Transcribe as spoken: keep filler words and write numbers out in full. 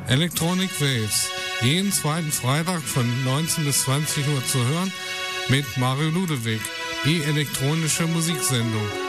Electronic Waves, jeden zweiten Freitag von neunzehn bis zwanzig Uhr zu hören mit Mario Ludewig, die elektronische Musiksendung.